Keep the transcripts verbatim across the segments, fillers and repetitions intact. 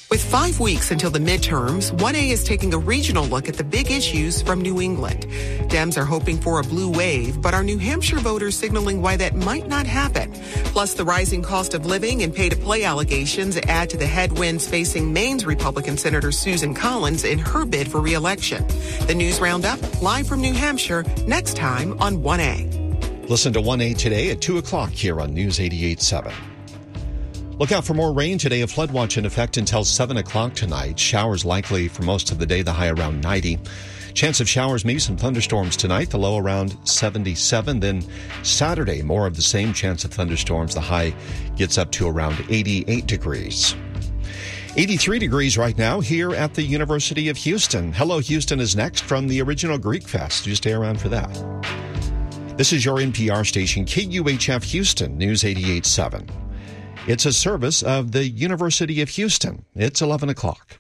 With five weeks until the midterms, one A is taking a regional look at the big issues from New England. Dems are hoping for a blue wave, but are New Hampshire voters signaling why that might not happen? Plus, the rising cost of living and pay-to-play allegations add to the headwinds facing Maine's Republican Senator Susan Collins in her bid for re-election. The News Roundup, live from New Hampshire, next time on one A. Listen to one A today at two o'clock here on News eighty-eight point seven. Look out for more rain today. A flood watch in effect until seven o'clock tonight. Showers likely for most of the day, the high around ninety. Chance of showers, maybe some thunderstorms tonight, the low around seventy-seven. Then Saturday, more of the same, chance of thunderstorms. The high gets up to around eighty-eight degrees. eighty-three degrees right now here at the University of Houston. Hello, Houston is next from the original Greek Fest. You stay around for that. This is your N P R station, K U H F Houston, News eighty-eight point seven. It's a service of the University of Houston. It's eleven o'clock.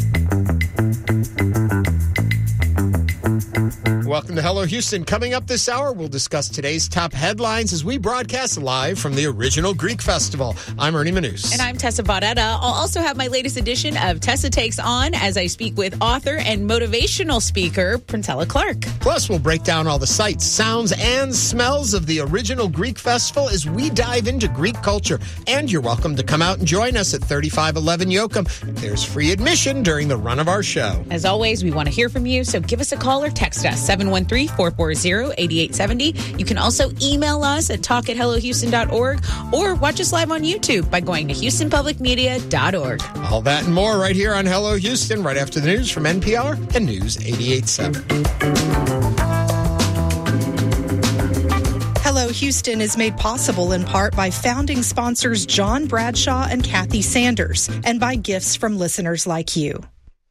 Welcome to Hello Houston. Coming up this hour, we'll discuss today's top headlines as we broadcast live from the original Greek Festival. I'm Ernie Manous. And I'm Tessa Barretta. I'll also have my latest edition of Tessa Takes On as I speak with author and motivational speaker, Princella Clark. Plus, we'll break down all the sights, sounds, and smells of the original Greek Festival as we dive into Greek culture. And you're welcome to come out and join us at thirty-five eleven Yoakum. There's free admission during the run of our show. As always, we want to hear from you, so give us a call or text us, seven one three, four four zero, eight eight seven zero. You can also email us at talk at hello houston dot org or watch us live on YouTube by going to houston public media dot org. All that and more right here on Hello Houston, right after the news from N P R and News eighty-eight point seven. Hello Houston is made possible in part by founding sponsors John Bradshaw and Kathy Sanders and by gifts from listeners like you.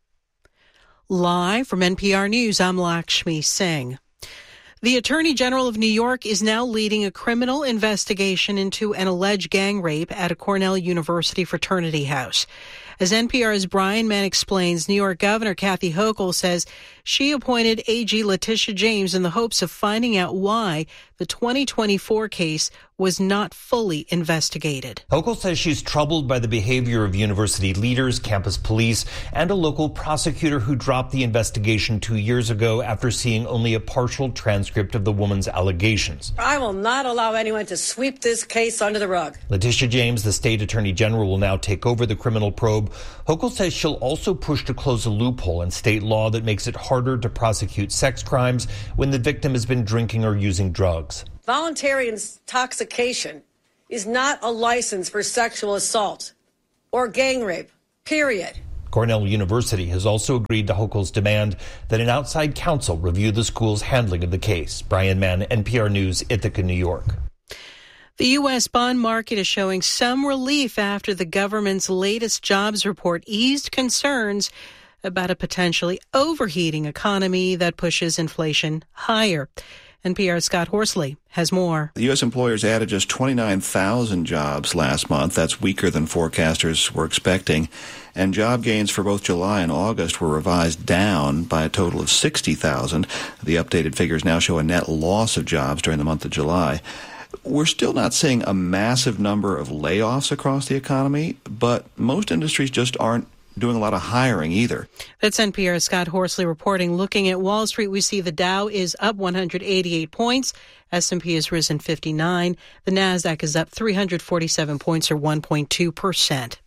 Live from N P R News, I'm Lakshmi Singh. The Attorney General of New York is now leading a criminal investigation into an alleged gang rape at a Cornell University fraternity house. As N P R's Brian Mann explains, New York Governor Kathy Hochul says she appointed A G Letitia James in the hopes of finding out why the twenty twenty-four case was not fully investigated. Hochul says she's troubled by the behavior of university leaders, campus police, and a local prosecutor who dropped the investigation two years ago after seeing only a partial transcript of the woman's allegations. I will not allow anyone to sweep this case under the rug. Letitia James, the state attorney general, will now take over the criminal probe. Hochul says she'll also push to close a loophole in state law that makes it harder to prosecute sex crimes when the victim has been drinking or using drugs. Voluntary intoxication is not a license for sexual assault or gang rape, period. Cornell University has also agreed to Hochul's demand that an outside counsel review the school's handling of the case. Brian Mann, N P R News, Ithaca, New York. The U S bond market is showing some relief after the government's latest jobs report eased concerns about a potentially overheating economy that pushes inflation higher. N P R's Scott Horsley has more. The U S employers added just twenty-nine thousand jobs last month. That's weaker than forecasters were expecting. And job gains for both July and August were revised down by a total of sixty thousand. The updated figures now show a net loss of jobs during the month of July. We're still not seeing a massive number of layoffs across the economy, but most industries just aren't doing a lot of hiring either. That's N P R's Scott Horsley reporting. Looking at Wall Street, we see the Dow is up one hundred eighty-eight points. S and P has risen fifty-nine. The Nasdaq is up three hundred forty-seven points, or one point two percent.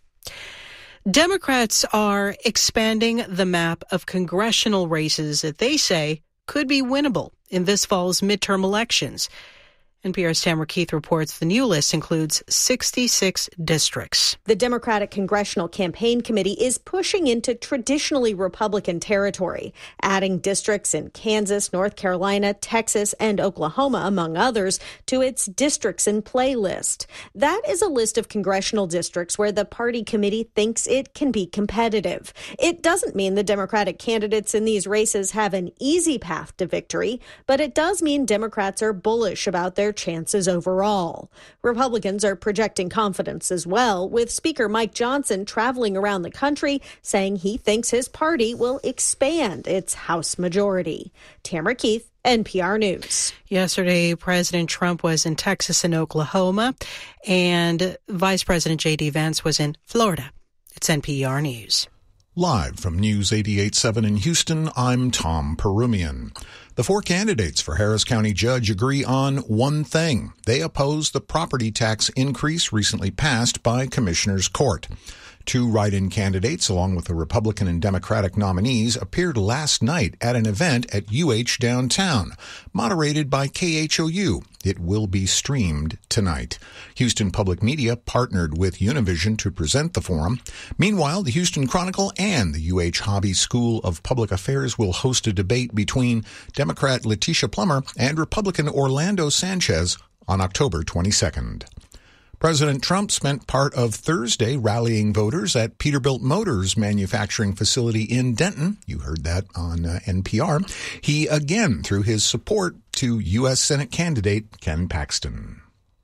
Democrats are expanding the map of congressional races that they say could be winnable in this fall's midterm elections. N P R's Tamara Keith reports the new list includes sixty-six districts. The Democratic Congressional Campaign Committee is pushing into traditionally Republican territory, adding districts in Kansas, North Carolina, Texas, and Oklahoma, among others, to its Districts in Play list. That is a list of congressional districts where the party committee thinks it can be competitive. It doesn't mean the Democratic candidates in these races have an easy path to victory, but it does mean Democrats are bullish about their chances overall. Republicans are projecting confidence as well, with Speaker Mike Johnson traveling around the country saying he thinks his party will expand its House majority. Tamara Keith, N P R News. Yesterday, President Trump was in Texas and Oklahoma, and Vice President J D. Vance was in Florida. It's N P R News. Live from News eighty-eight point seven in Houston, I'm Tom Perumian. The four candidates for Harris County Judge agree on one thing. They oppose the property tax increase recently passed by Commissioner's Court. Two write-in candidates, along with the Republican and Democratic nominees, appeared last night at an event at U H downtown, moderated by K H O U. It will be streamed tonight. Houston Public Media partnered with Univision to present the forum. Meanwhile, the Houston Chronicle and the U H Hobby School of Public Affairs will host a debate between Democrat Letitia Plummer and Republican Orlando Sanchez on October twenty-second. President Trump spent part of Thursday rallying voters at Peterbilt Motors manufacturing facility in Denton. You heard that on uh, N P R. He again threw his support to U S Senate candidate Ken Paxton.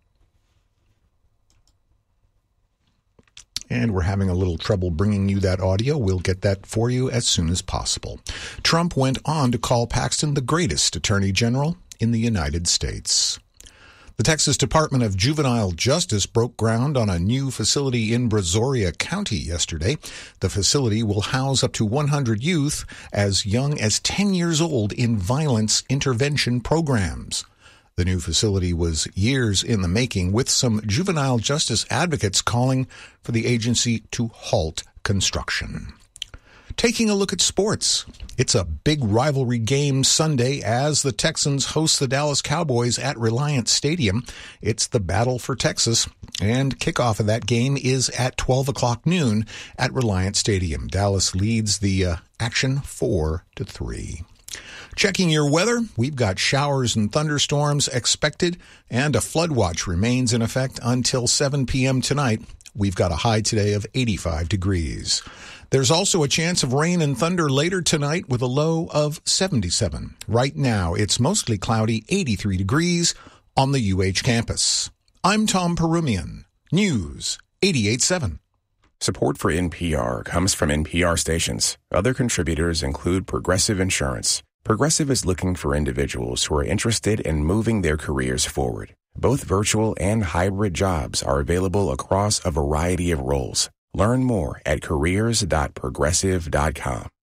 And we're having a little trouble bringing you that audio. We'll get that for you as soon as possible. Trump went on to call Paxton the greatest attorney general in the United States. The Texas Department of Juvenile Justice broke ground on a new facility in Brazoria County yesterday. The facility will house up to one hundred youth as young as ten years old in violence intervention programs. The new facility was years in the making, with some juvenile justice advocates calling for the agency to halt construction. Taking a look at sports. It's a big rivalry game Sunday as the Texans host the Dallas Cowboys at Reliant Stadium. It's the battle for Texas, and kickoff of that game is at twelve o'clock noon at Reliant Stadium. Dallas leads the uh, action four to three. Checking your weather, we've got showers and thunderstorms expected, and a flood watch remains in effect until seven p.m. tonight. We've got a high today of eighty-five degrees. There's also a chance of rain and thunder later tonight with a low of seventy-seven. Right now, it's mostly cloudy, eighty-three degrees on the U H campus. I'm Tom Perumian, News eighty-eight point seven. Support for N P R comes from N P R stations. Other contributors include Progressive Insurance. Progressive is looking for individuals who are interested in moving their careers forward. Both virtual and hybrid jobs are available across a variety of roles. Learn more at careers dot progressive dot com.